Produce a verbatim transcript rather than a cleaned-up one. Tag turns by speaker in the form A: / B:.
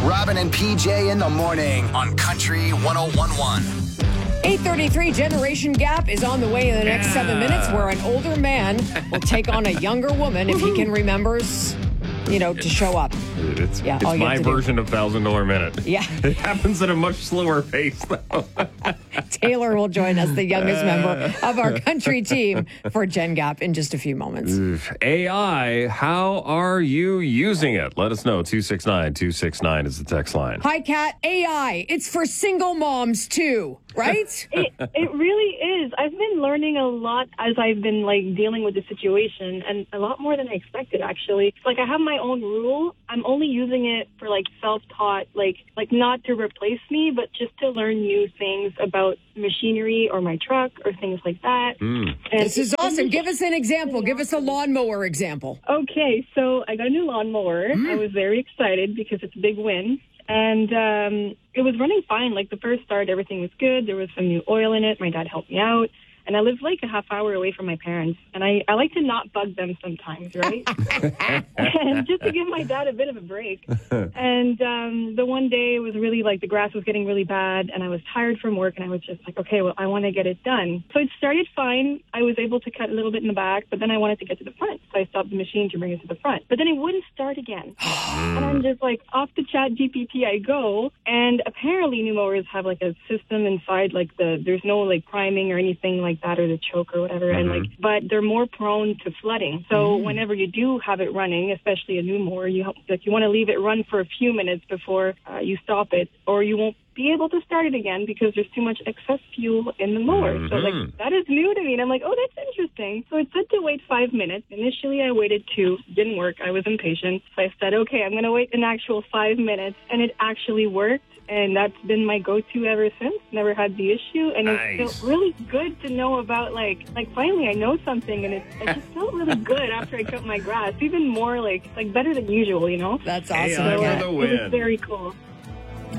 A: Robin and P J in the morning on Country one oh one point one.
B: eight thirty-three Generation Gap is on the way in the next
C: Yeah.
B: seven minutes where an older man will take on a younger woman if he can remembers, you know, to show up.
C: It's,
B: Yeah,
C: it's
B: all you
C: my
B: have to do.
C: version of one thousand dollar minute.
B: Yeah.
C: It happens at a much slower pace, though.
B: Taylor will join us, the youngest member of our country team, for Gen Gap in just a few moments.
C: A I, how are you using it? Let us know. two six nine two six nine is the text line.
B: Hi, Kat. A I, it's for single moms too, right?
D: It, it really is. I've been learning a lot as I've been like dealing with the situation, and a lot more than I expected, actually. Like, I have my own rule. I'm only using it for like self-taught, like like not to replace me, but just to learn new things about machinery or my truck or things like that.
C: Mm.
D: And
B: This is awesome. Give us an example. Give us a lawnmower example.
D: Okay, so I got a new lawnmower. I was very excited because it's a big win. And um, it was running fine. Like, the first start, everything was good. There was some new oil in it. My dad helped me out. And I live like a half hour away from my parents. And I, I like to not bug them sometimes, right? And just to give my dad a bit of a break. And um, the one day it was really like the grass was getting really bad. And I was tired from work. And I was just like, okay, well, I want to get it done. So it started fine. I was able to cut a little bit in the back. But then I wanted to get to the front. So I stopped the machine to bring it to the front. But then it wouldn't start again. And I'm just like, off the Chat G P T I go. And apparently new mowers have like a system inside, like the there's no like priming or anything like that, or the choke or whatever.
C: Mm-hmm.
D: And like, but they're more prone to flooding. So whenever you do have it running, especially a new mower, you have, like, you want to leave it run for a few minutes before uh, you stop it, or you won't be able to start it again because there's too much excess fuel in the mower.
C: Mm-hmm.
D: So like, that is new to me. And I'm like, oh, that's interesting. So it said to wait five minutes. Initially I waited two, didn't work. I was impatient. So I said, okay, I'm going to wait an actual five minutes. And it actually worked. And that's been my go-to ever since. Never had the issue. And
C: Nice.
D: it felt really good to know about, like, like finally I know something. And it, it just felt really good after I cut my grass. Even more, like, like better than usual, you know?
B: That's
C: A I
B: awesome.
C: for
B: Kat.
C: the
D: It
C: win.
D: was very cool.